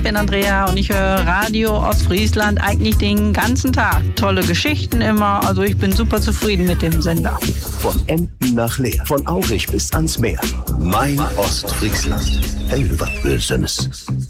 bin Andrea und ich höre Radio Ostfriesland eigentlich den ganzen Tag. Tolle Geschichten immer, also ich bin super zufrieden mit dem Sender. Von Emden nach Leer, von Aurich bis ans Meer. Mein Ostfriesland. Hey, was Böses.